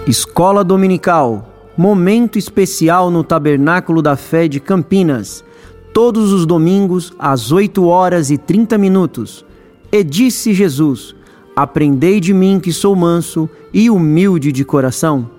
Escola Dominical, momento especial no Tabernáculo da Fé de Campinas, todos os domingos às 8h30. E disse Jesus: aprendei de mim que sou manso e humilde de coração,